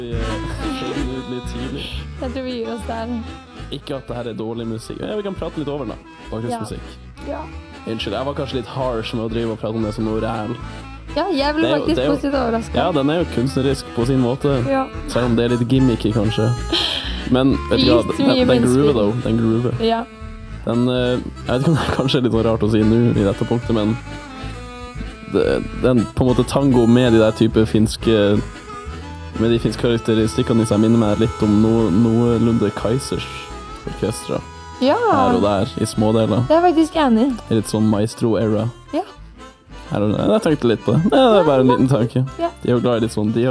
Vi finner ut litt tidlig. Jeg tror vi gir oss der. Ikke at det her er dårlig musikk. Ja, vi kan prate litt over den da. Bakgrunnsmusikk. Ja. Unnskyld, jeg var kanskje litt harsh med å drive og prate om det som noe ræl. Ja, jeg ble Det er jo- faktisk det er jo- positivt overrasket. Ja, den er jo kunstnerisk på sin måte. Ja. Selv om det er litt gimmicky, kanskje. Men vet du hva, Gitt mye den groover, munnspill. though. Den groover. Ja. Den, jeg vet ikke om det er kanskje litt sånn rart å si nå i dette punktet, men den på en måte tango med de der type finske, med de finske karakteristikkene i seg minner meg litt om noenlunde Kaisers orkestra. Ja, Her og der, i smådeler. det er jeg faktisk enig i. I litt sånn maestro-era. Ja. Her og der. Jeg tenkte litt på det. Det er bare en liten tanke. Ja. De er jo glad i litt sånn, de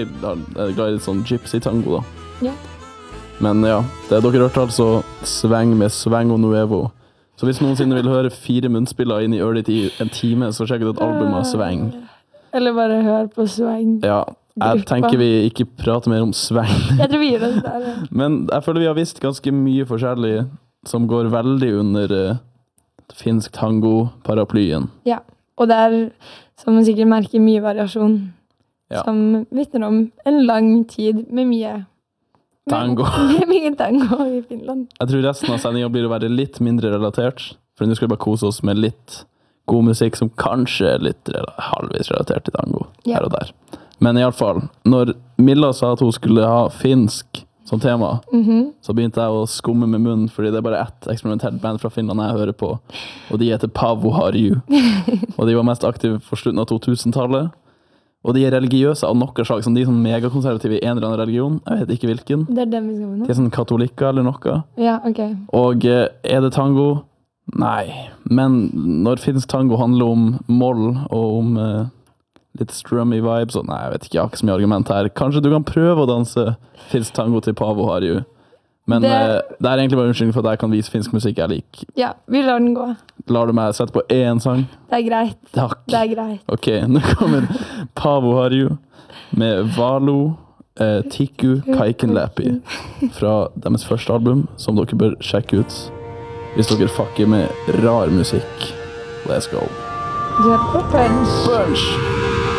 er glad i litt sånn gypsy-tango da. Ja. Men ja, det dere hørte altså Sveng med Svengo Nuevo. Så hvis noensinne vil høre 4 munnspiller inn i øret i en time, så sjekk ut et album av Sveng. Eller bare hør på Sveng. Ja, jeg tenker vi ikke prater mer om Sveng. Jeg tror vi gir oss der. Ja. Men jeg føler vi har visst ganske mye forskjellig som går veldig under finsk tango-paraplyen. Ja, og det er, som man sikkert merker, mye variasjon. Ja. Som vittner om en lang tid med mye Tango. Med mye tango i Finland. Jeg tror resten av sendingen blir å være litt mindre relatert, for nå skal vi bare kose oss med litt god musikk som kanskje er litt halvvis relatert til tango, Ja. her og der. Men i alle fall, når Milla sa at hun skulle ha finsk som tema, så begynte jeg å skumme med munnen, fordi det er bare ett eksperimentelt band fra Finland jeg hører på, og de heter Paavo Harju. Og de var mest aktive for slutten av 2000-tallet. Og de er religiøse av noe slag, som de er sånn megakonservative i en eller annen religion. Jeg vet ikke hvilken. Det er dem vi skal på De nå? er sånn katolikker eller noe. Ja, ok. Og er det tango? Nei. Men når finsk tango handler om moll og om litt strummy vibes, og nei, jeg vet ikke, jeg har ikke så mye argument her. Kanskje du kan prøve å danse finsk tango til Paavo Harju. Men det er egentlig bare unnskyldning for at jeg kan vise finsk musikk jeg liker. Ja, vi lar den gå. Lar du meg sette på én sang? Det er greit. Takk. Det er greit. Ok, nå kommer Paavo Harju med Valo Tiku Kaikenläpi fra deres første album, som dere bør sjekke ut hvis dere fucker med rar musikk. Let's go. Du hører på Punch. Punch!